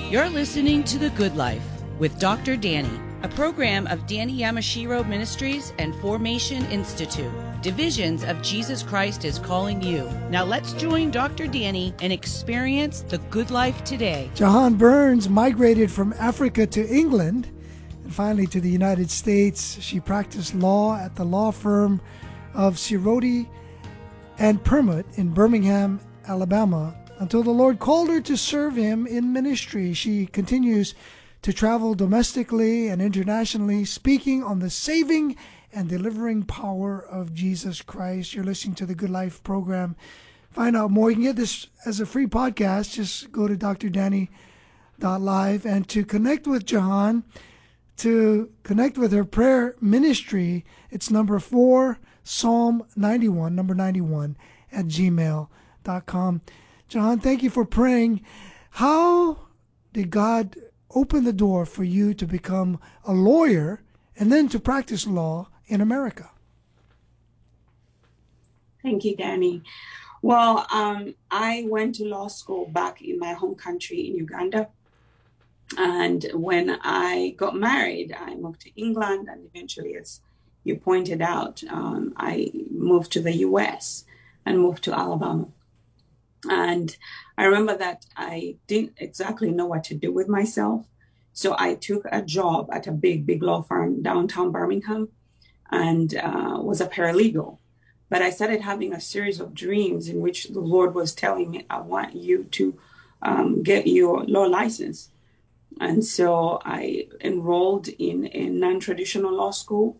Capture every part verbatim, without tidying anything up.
You're listening to The Good Life with Doctor Danny, a program of Danny Yamashiro Ministries and Formation Institute. Divisions of Jesus Christ is calling you. Now let's join Doctor Danny and experience the good life today. Jahan Burns migrated from Africa to England and finally to the United States. She practiced law at the law firm of Cirodi and Permut in Birmingham, Alabama, until the Lord called her to serve him in ministry. She continues to travel domestically and internationally, speaking on the saving and delivering power of Jesus Christ. You're listening to the Good Life program. Find out more. You can get this as a free podcast. Just go to d r danny dot live. And to connect with Jahan, to connect with her prayer ministry, it's number four, Psalm ninety-one, number ninety-one, at gmail dot com. Jahan, thank you for praying. How did God open the door for you to become a lawyer and then to practice law in America? Thank you, Danny. Well, um, I went to law school back in my home country in Uganda. And when I got married, I moved to England. And eventually, as you pointed out, um, I moved to the U S and moved to Alabama. And I remember that I didn't exactly know what to do with myself. So I took a job at a big, big law firm downtown Birmingham and uh, was a paralegal. But I started having a series of dreams in which the Lord was telling me, I want you to um, get your law license. And so I enrolled in a non-traditional law school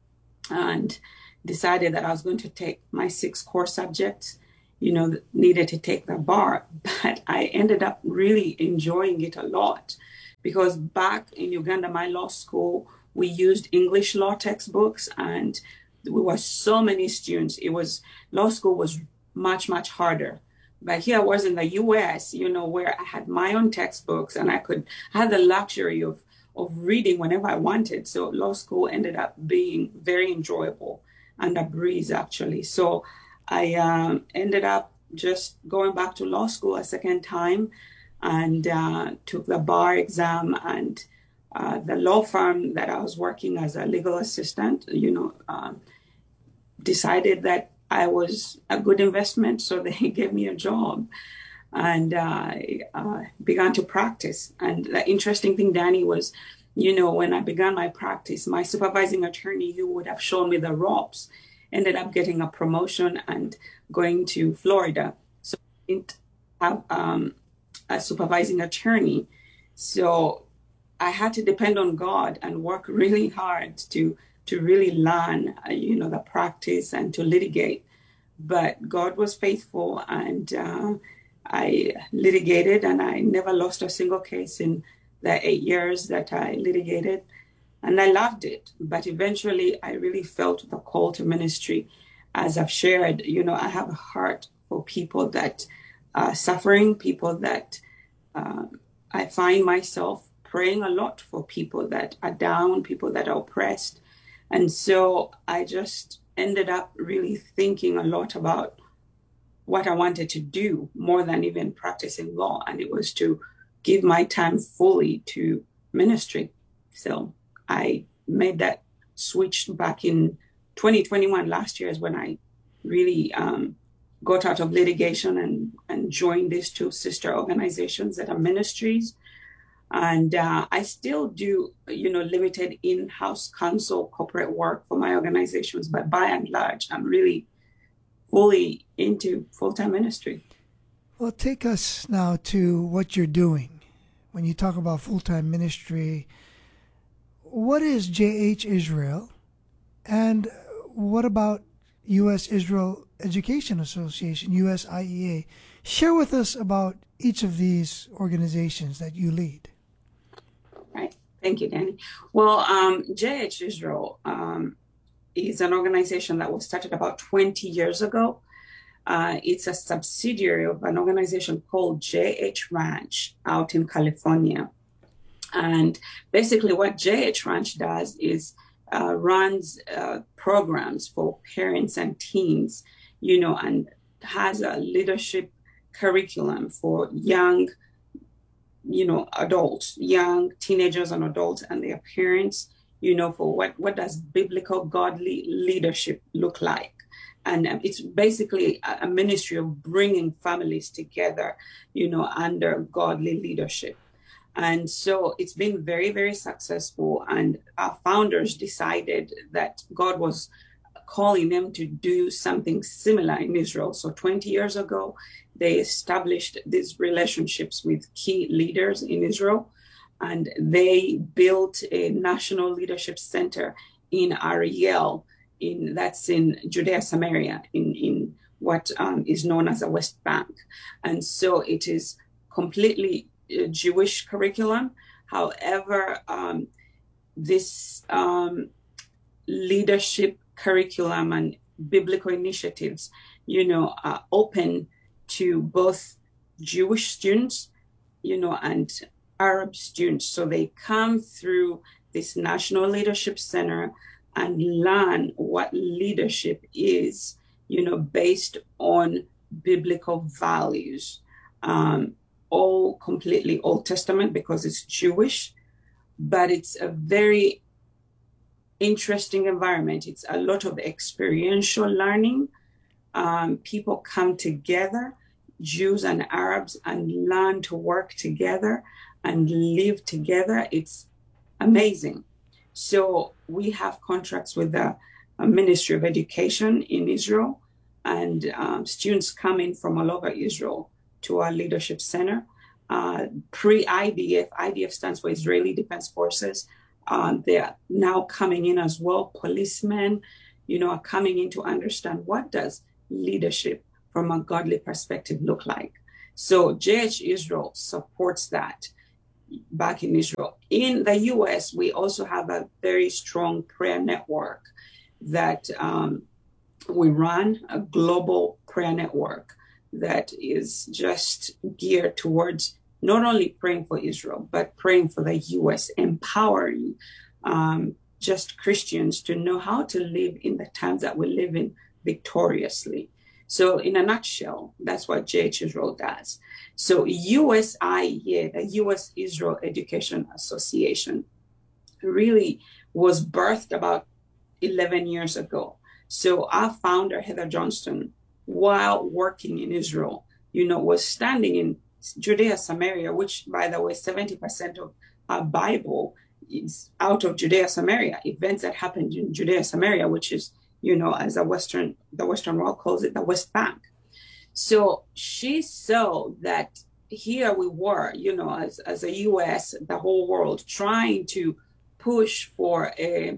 and decided that I was going to take my six core subjects, you know, needed to take the bar. But I ended up really enjoying it a lot because back in Uganda, my law school, we used English law textbooks and we were so many students. It was, law school was much, much harder. But here I was in the U S, you know, where I had my own textbooks and I could have the luxury of, of reading whenever I wanted. So law school ended up being very enjoyable and a breeze, actually. So I um, ended up just going back to law school a second time and uh, took the bar exam. And uh, the law firm that I was working as a legal assistant, you know, um, decided that I was a good investment. So they gave me a job and I uh, began to practice. And the interesting thing, Danny, was, you know, when I began my practice, my supervising attorney, who would have shown me the ropes, ended up getting a promotion and going to Florida. So I didn't have um, a supervising attorney. So I had to depend on God and work really hard to to really learn, uh, you know, the practice and to litigate. But God was faithful and uh, I litigated and I never lost a single case in the eight years that I litigated. And I loved it. But eventually I really felt the call to ministry. As I've shared, you know, I have a heart for people that are suffering, people that uh, I find myself praying a lot for people that are down, people that are oppressed. And so I just ended up really thinking a lot about what I wanted to do more than even practicing law. And it was to give my time fully to ministry. So I made that switch back in twenty twenty-one. Last year is when I really um, got out of litigation and, and joined these two sister organizations that are ministries. And uh, I still do, you know, limited in-house counsel corporate work for my organizations. But by and large, I'm really fully into full-time ministry. Well, take us now to what you're doing. When you talk about full-time ministry, what is J H Israel? And what about U S Israel Education Association, U S I E A? Share with us about each of these organizations that you lead. Right. Thank you, Danny. Well, um, J H Israel um, is an organization that was started about twenty years ago. Uh, it's a subsidiary of an organization called J H Ranch out in California. And basically what J H Ranch does is uh, runs uh, programs for parents and teens, you know, and has a leadership curriculum for young you know, adults, young teenagers and adults and their parents, you know, for what, what does biblical godly leadership look like? And um, it's basically a, a ministry of bringing families together, you know, under godly leadership. And so it's been very, very successful. And our founders decided that God was calling them to do something similar in Israel. So twenty years ago, they established these relationships with key leaders in Israel, and they built a national leadership center in Ariel, in that's in Judea, Samaria, in, in what um, is known as the West Bank. And so it is completely a Jewish curriculum. However, um, this um, leadership curriculum and biblical initiatives, you know, are open to both Jewish students, you know, and Arab students. So they come through this National Leadership Center and learn what leadership is, you know, based on biblical values, um, all completely Old Testament because it's Jewish, but it's a very interesting environment. It's a lot of experiential learning. Um, people come together, Jews and Arabs, and learn to work together and live together. It's amazing. So we have contracts with the uh, Ministry of Education in Israel, and um, students come in from all over Israel to our leadership center. Uh, Pre-I D F, I D F stands for Israeli Defense Forces. Uh, they're now coming in as well. Policemen, you know, are coming in to understand what does leadership from a godly perspective look like. So J H Israel supports that back in Israel. In the U S, we also have a very strong prayer network that um, we run, a global prayer network that is just geared towards not only praying for Israel, but praying for the U S, empowering um, just Christians to know how to live in the times that we live in victoriously. So in a nutshell, that's what J H Israel does. So U S I E, the U S Israel Education Association, really was birthed about eleven years ago. So our founder, Heather Johnston, while working in Israel, you know, was standing in Judea, Samaria, which, by the way, seventy percent of our Bible is out of Judea, Samaria, events that happened in Judea, Samaria, which is, you know, as a Western, the Western world calls it, the West Bank. So she saw that here we were, you know, as, as a U S, the whole world, trying to push for a,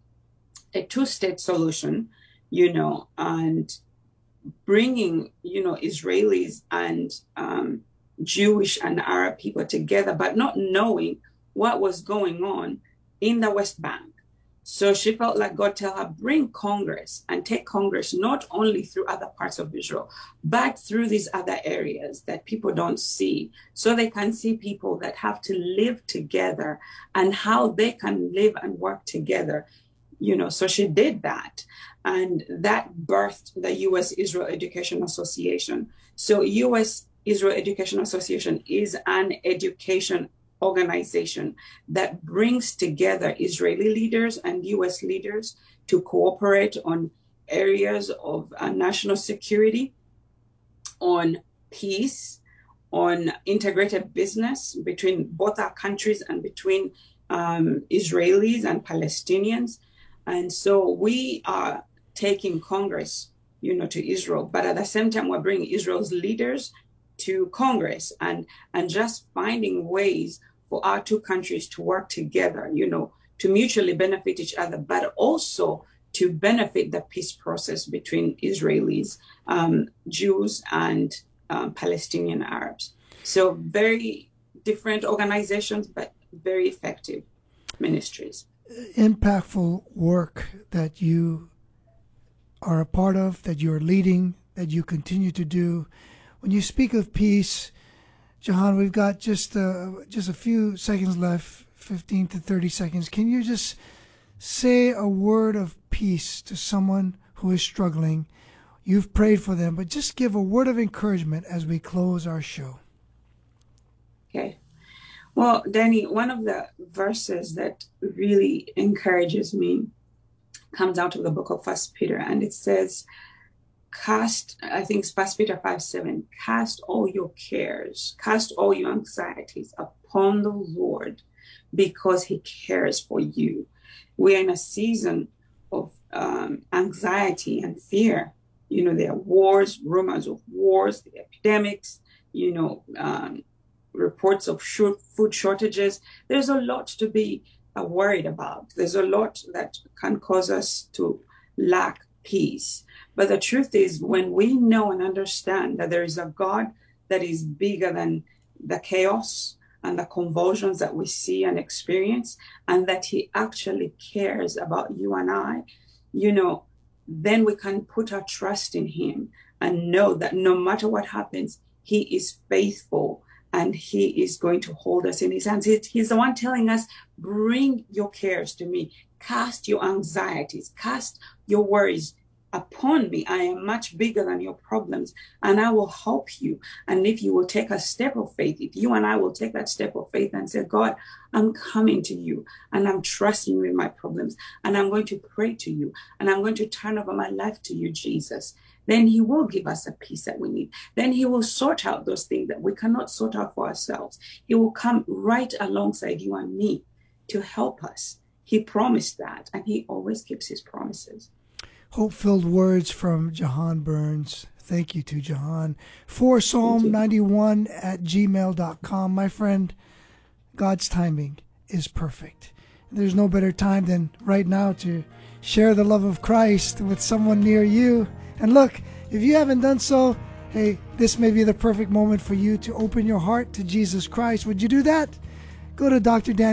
a two-state solution, you know, and bringing, you know, Israelis and um, Jewish and Arab people together, but not knowing what was going on in the West Bank. So she felt like God tell her, bring Congress and take Congress not only through other parts of Israel, but through these other areas that people don't see, so they can see people that have to live together and how they can live and work together. You know, so she did that. And that birthed the U S Israel Education Association. So U S Israel Education Association is an education organization that brings together Israeli leaders and U S leaders to cooperate on areas of uh, national security, on peace, on integrated business between both our countries and between um, Israelis and Palestinians. And so we are taking Congress, you know, to Israel, but at the same time, we're bringing Israel's leaders to Congress and, and just finding ways for our two countries to work together, you know, to mutually benefit each other, but also to benefit the peace process between Israelis, um, Jews, and um, Palestinian Arabs. So very different organizations, but very effective ministries. Impactful work that you are a part of, that you're leading, that you continue to do. When you speak of peace, Jahan, we've got just uh, just a few seconds left, fifteen to thirty seconds. Can you just say a word of peace to someone who is struggling? You've prayed for them, but just give a word of encouragement as we close our show. Okay. Well, Danny, one of the verses that really encourages me comes out of the book of First Peter, and it says, cast, I think it's First Peter five seven, cast all your cares, cast all your anxieties upon the Lord, because he cares for you. We are in a season of um, anxiety and fear. You know, there are wars, rumors of wars, the epidemics, you know, um, reports of short food shortages. There's a lot to be uh, worried about. There's a lot that can cause us to lack peace. But the truth is, when we know and understand that there is a God that is bigger than the chaos and the convulsions that we see and experience, and that he actually cares about you and I, you know, then we can put our trust in him and know that no matter what happens, he is faithful and he is going to hold us in his hands. He's the one telling us, bring your cares to me, cast your anxieties, cast your worries upon me. I am much bigger than your problems, and I will help you. And if you will take a step of faith, if you and I will take that step of faith and say, God, I'm coming to you and I'm trusting you in my problems, and I'm going to pray to you, and I'm going to turn over my life to you, Jesus, then he will give us a peace that we need. Then he will sort out those things that we cannot sort out for ourselves. He will come right alongside you and me to help us. He promised that, and he always keeps his promises. Hope-filled words from Jahan Burns. Thank you to Jahan. For Psalm ninety-one at gmail dot com. My friend, God's timing is perfect. There's no better time than right now to share the love of Christ with someone near you. And look, if you haven't done so, hey, this may be the perfect moment for you to open your heart to Jesus Christ. Would you do that? Go to Doctor Dan